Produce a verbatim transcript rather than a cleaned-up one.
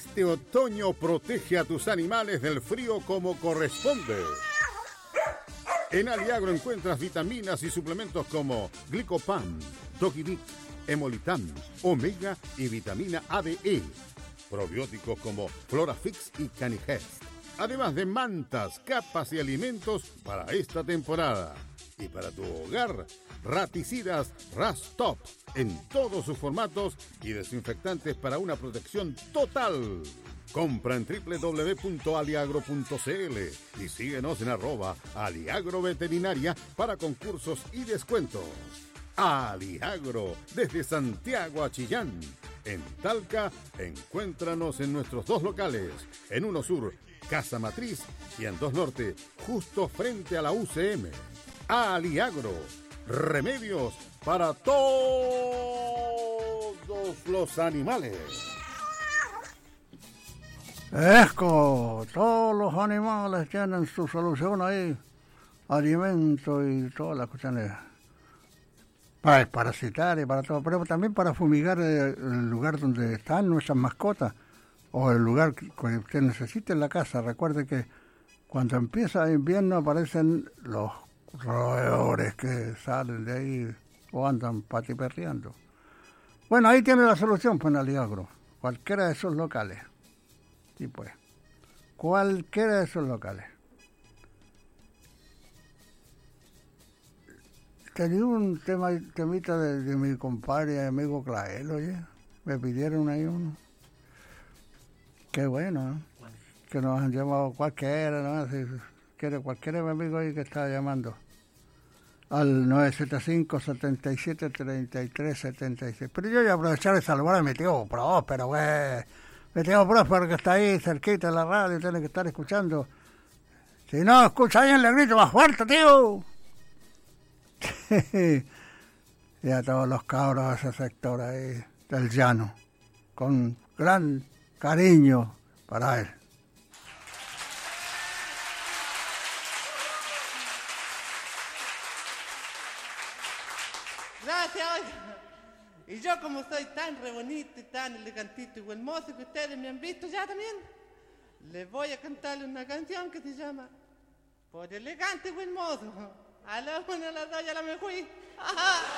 Este otoño protege a tus animales del frío como corresponde. En Aliagro encuentras vitaminas y suplementos como Glicopan, Dogivic, Hemolitan, Omega y vitamina A D E. Probióticos como Florafix y Canigest. Además de mantas, capas y alimentos para esta temporada. Y para tu hogar, raticidas Rastop en todos sus formatos y desinfectantes para una protección total. Compra en doble u doble u doble u punto aliagro punto c l y síguenos en arroba Aliagro Veterinaria para concursos y descuentos. Aliagro, desde Santiago a Chillán. En Talca, encuéntranos en nuestros dos locales. En uno sur, Casa Matriz, y en dos norte, justo frente a la U C M. Aliagro, remedios para todos los animales. Esco, todos los animales tienen su solución ahí, alimento y todas las cuestiones para parasitar y para todo, pero también para fumigar el lugar donde están nuestras mascotas o el lugar que usted necesite en la casa. Recuerde que cuando empieza el invierno aparecen los roedores que salen de ahí o andan patiperreando. Bueno, ahí tiene la solución, pues, en Aliagro, cualquiera de esos locales. Sí, pues, cualquiera de esos locales. Tenía un tema, temita de, de mi compadre y amigo Clael, oye. Me pidieron ahí uno. Qué bueno, ¿eh? Que nos han llamado cualquiera, ¿no? Si quiere cualquiera de mi amigo ahí que está llamando. Al nueve siete cinco, siete siete, tres tres siete seis. Pero yo voy a aprovechar de saludar a mi tío Próspero, güey. Mi tío Próspero que está ahí cerquita de la radio, tiene que estar escuchando. Si no escucha bien, le grito más fuerte, tío. Y a todos los cabros de ese sector ahí del llano, con gran cariño para él. Gracias, oiga. Y yo, como soy tan re bonito y tan elegantito y buen mozo que ustedes me han visto ya también, les voy a cantarle una canción que se llama Por elegante y buen mozo. A la una, a las dos ya la me fui.